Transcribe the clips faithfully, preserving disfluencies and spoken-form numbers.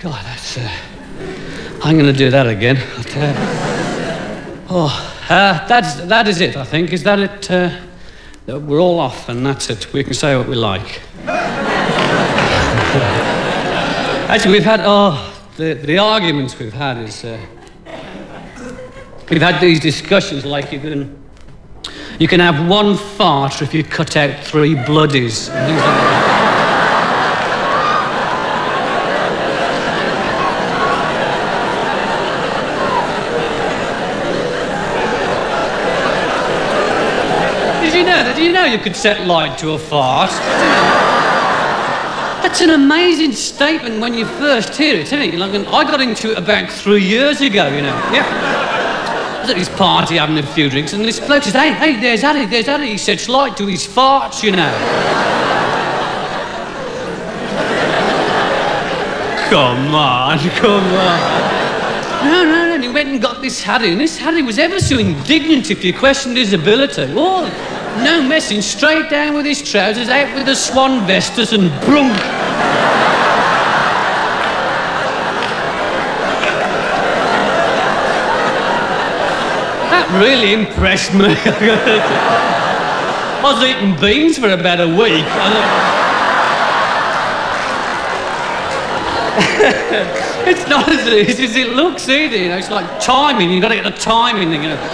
God, that's... Uh, I'm going to do that again. But, uh, oh, uh, that's, that is it, I think. Is that it? Uh, that we're all off, and that's it. We can say what we like. Actually, we've had... Oh, the, the arguments we've had is... Uh, we've had these discussions like you can... You can have one fart if you cut out three bloodies. And things like that. Did you know that? Did you know you could set light to a fart? That's an amazing statement when you first hear it, isn't it? Like, I got into it about three years ago, you know. Yeah. I was at this party having a few drinks, and this bloke says, hey, hey, there's Addy, there's Addy. He sets light to his farts, you know. Come on, come on. No, no, no, and he went and got this Harry, and this Harry was ever so indignant if you questioned his ability. Oh, no messing, straight down with his trousers, out with the swan vestus, and brunk. That really impressed me. I was eating beans for about a week. It's not as easy as it looks either, you know. It's like timing. You've got to get the timing thing, you know.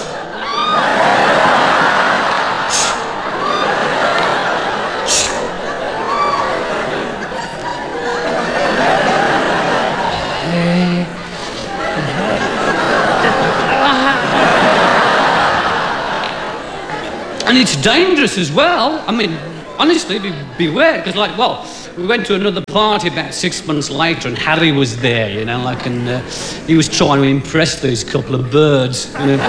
And it's dangerous as well. I mean, honestly, be, beware, because, like, well, we went to another party about six months later, and Harry was there, you know, like, and uh, he was trying to impress these couple of birds, you know.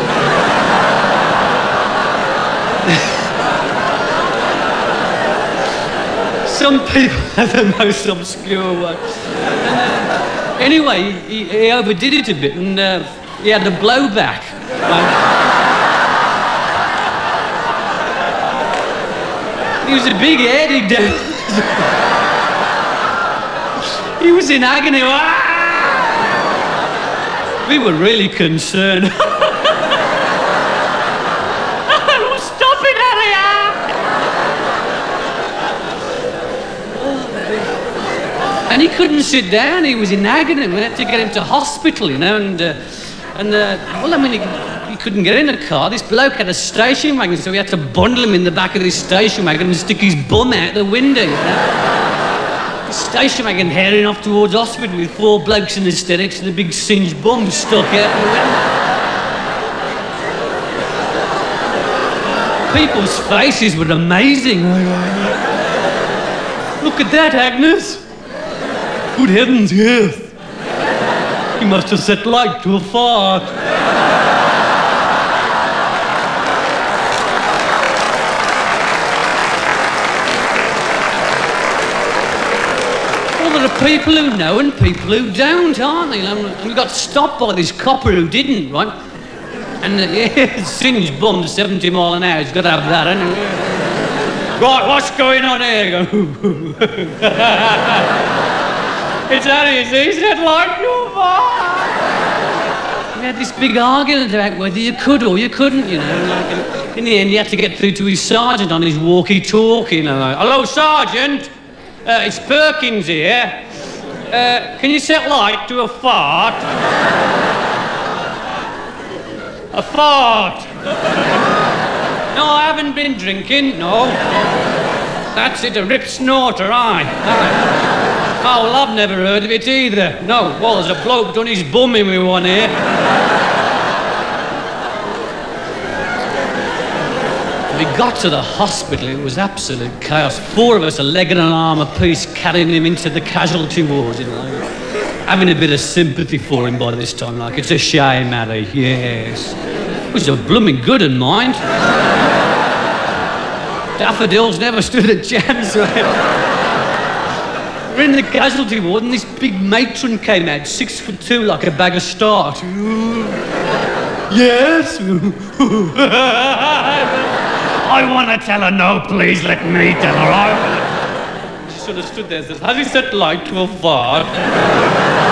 Some people have the most obscure one. And, uh, anyway, he, he overdid it a bit, and uh, he had a blowback. Like, he was a big head, he did. He was in agony. Ah! We were really concerned. Stop it, Harry! And he couldn't sit down. He was in agony. We had to get him to hospital, you know. And uh, and uh, well, I mean, he, he couldn't get in a car. This bloke had a station wagon, so we had to bundle him in the back of this station wagon and stick his bum out the window, you know. Station wagon heading off towards hospital with four blokes in hysterics and a big singed bum stuck out the window. People's faces were amazing. Look at that, Agnes. Good heavens, yes. He must have set light to a fart. There are people who know and people who don't, aren't they? And we got stopped by this copper who didn't, right? And uh, yeah, singed bum to seventy mile an hour. He's got to have that, hasn't he? Right, what's going on here? It's Harry, he said, like, no far. We had this big argument about whether you could or you couldn't, you know. Like, in the end, he had to get through to his sergeant on his walkie-talkie, you know. Like, hello, Sergeant. Uh, it's Perkins here. Uh, can you set light to a fart? A fart. No, I haven't been drinking, no. That's it, a rip snorter, aye. aye. Oh, well, I've never heard of it either. No, well, there's a bloke done his bum in with one here. We got to the hospital, it was absolute chaos. Four of us, a leg and an arm apiece, carrying him into the casualty ward, you know. Having a bit of sympathy for him by this time, like, it's a shame, Harry, yes. It was a blooming good in mind. Daffodils never stood a chance, right? We're in the casualty ward, and this big matron came out, six foot two, like a bag of starch. Yes? I want to tell her no, please let me tell her. I sort of stood there and said, has he set light to a fire?